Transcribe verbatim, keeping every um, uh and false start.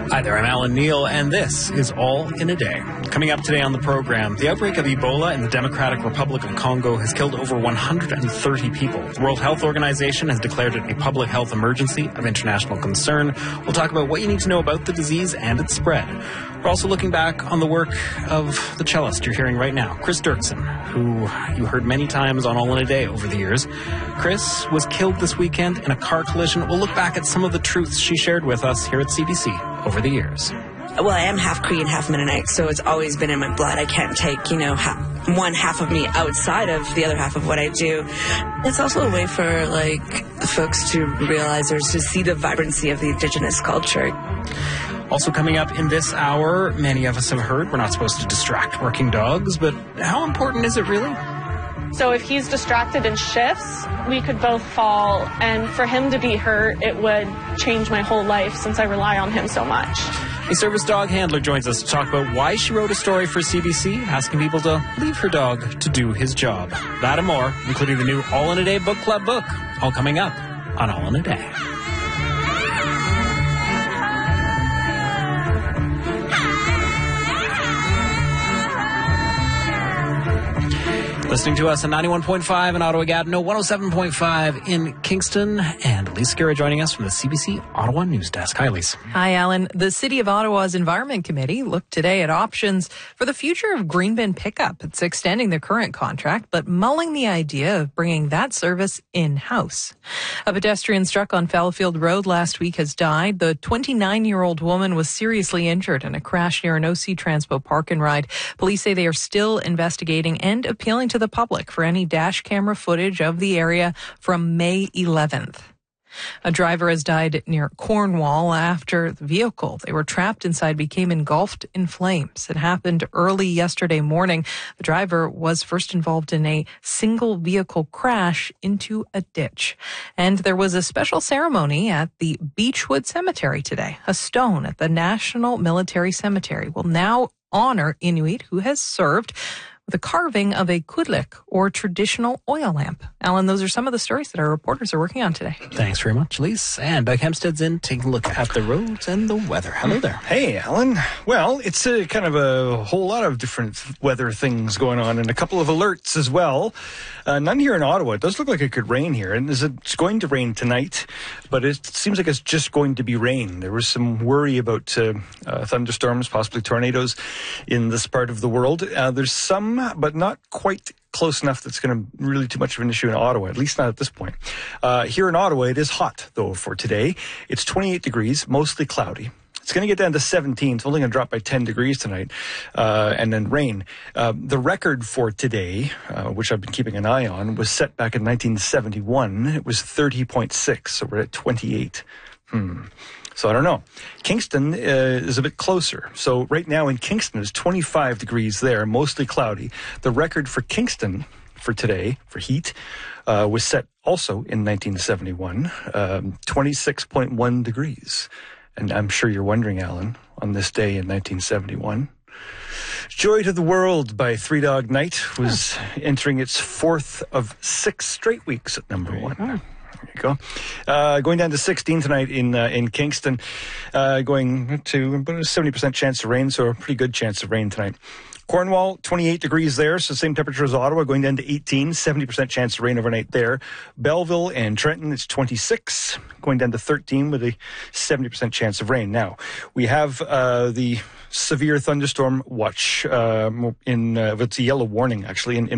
Hi there, I'm Alan Neal, and this is All in a Day. Coming up today on the program, the outbreak of Ebola in the Democratic Republic of Congo has killed over one hundred thirty people. The World Health Organization has declared it a public health emergency of international concern. We'll talk about what you need to know about the disease and its spread. We're also looking back on the work of the cellist you're hearing right now, Chris Dirksen, who you heard many times on All in a Day over the years. Chris was killed this weekend in a car collision. We'll look back at some of the truths she shared with us here at C B C over the years. Well, I am half Cree and half Mennonite, so it's always been in my blood. I can't take, you know, half, one half of me outside of the other half of what I do. It's also a way for, like, folks to realize or to see the vibrancy of the Indigenous culture. Also coming up in this hour, many of us have heard we're not supposed to distract working dogs, but how important is it really? So if he's distracted and shifts, we could both fall, and for him to be hurt, it would change my whole life since I rely on him so much. A service dog handler joins us to talk about why she wrote a story for C B C, asking people to leave her dog to do his job. That and more, including the new All in a Day Book Club book, all coming up on All in a Day. Listening to us on ninety-one point five in Ottawa-Gatineau, one oh seven point five in Kingston, and Elise Guerra joining us from the C B C Ottawa News Desk. Hi, Elise. Hi, Alan. The City of Ottawa's Environment Committee looked today at options for the future of green bin pickup. It's extending the current contract, but mulling the idea of bringing that service in-house. A pedestrian struck on Fallowfield Road last week has died. The twenty-nine-year-old woman was seriously injured in a crash near an O C Transpo park and ride. Police say they are still investigating and appealing to the public for any dash camera footage of the area from May eleventh. A driver has died near Cornwall after the vehicle they were trapped inside became engulfed in flames. It happened early yesterday morning. The driver was first involved in a single vehicle crash into a ditch. And there was a special ceremony at the Beechwood Cemetery today. A stone at the National Military Cemetery will now honor Inuit who has served the carving of a kudlik, or traditional oil lamp. Alan, those are some of the stories that our reporters are working on today. Thanks very much, Elise. And Doug Hempstead's in taking a look at the roads and the weather. Hello there. Hey, Alan. Well, it's a kind of a whole lot of different weather things going on, and a couple of alerts as well. Uh, none here in Ottawa. It does look like it could rain here, and it's going to rain tonight, but it seems like it's just going to be rain. There was some worry about uh, uh, thunderstorms, possibly tornadoes in this part of the world. Uh, there's some, but not quite close enough that's going to really too much of an issue in Ottawa, at least not at this point. Uh, here in Ottawa, it is hot, though, for today. It's twenty-eight degrees, mostly cloudy. It's going to get down to seventeen. It's only going to drop by ten degrees tonight, uh, and then rain. Uh, the record for today, uh, which I've been keeping an eye on, was set back in nineteen seventy-one. It was thirty point six, so we're at twenty-eight. Hmm. So I don't know. Kingston uh, is a bit closer. So right now in Kingston it's twenty-five degrees there, mostly cloudy. The record for Kingston for today, for heat, uh, was set also in nineteen seventy-one, um, twenty-six point one degrees. And I'm sure you're wondering, Alan, on this day in nineteen seventy-one, Joy to the World by Three Dog Night was entering its fourth of six straight weeks at number one. There you go. Uh, going down to sixteen tonight in uh, in Kingston, uh, going to about a seventy percent chance of rain, so a pretty good chance of rain tonight. Cornwall, twenty-eight degrees there, so same temperature as Ottawa, going down to eighteen, seventy percent chance of rain overnight there. Belleville and Trenton, it's twenty-six, going down to thirteen with a seventy percent chance of rain. Now, we have uh, the severe thunderstorm watch uh, in, uh, it's a yellow warning actually, in, in